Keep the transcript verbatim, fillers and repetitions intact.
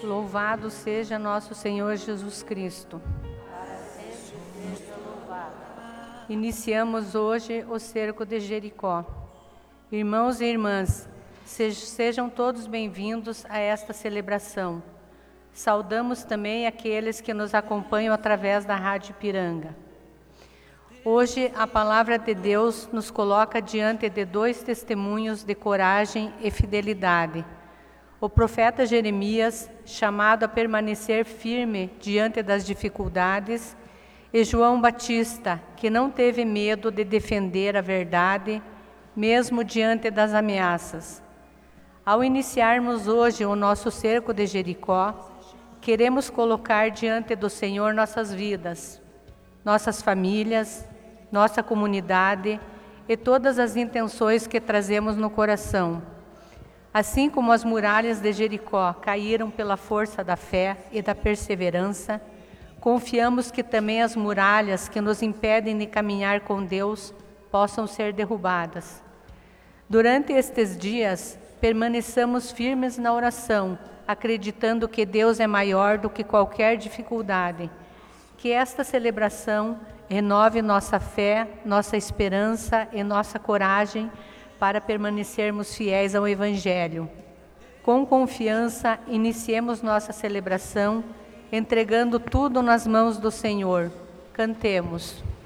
Louvado seja nosso Senhor Jesus Cristo. Para sempre seja louvado. Iniciamos hoje o cerco de Jericó. Irmãos e irmãs, sejam todos bem-vindos a esta celebração. Saudamos também aqueles que nos acompanham através da Rádio Ipiranga. Hoje, a palavra de Deus nos coloca diante de dois testemunhos de coragem e fidelidade. O profeta Jeremias, chamado a permanecer firme diante das dificuldades, e João Batista, que não teve medo de defender a verdade, mesmo diante das ameaças. Ao iniciarmos hoje o nosso cerco de Jericó, queremos colocar diante do Senhor nossas vidas, nossas famílias, nossa comunidade e todas as intenções que trazemos no coração. Assim como as muralhas de Jericó caíram pela força da fé e da perseverança, confiamos que também as muralhas que nos impedem de caminhar com Deus possam ser derrubadas. Durante estes dias, permaneçamos firmes na oração, acreditando que Deus é maior do que qualquer dificuldade. Que esta celebração renove nossa fé, nossa esperança e nossa coragem para permanecermos fiéis ao Evangelho. Com confiança, iniciemos nossa celebração, entregando tudo nas mãos do Senhor. Cantemos.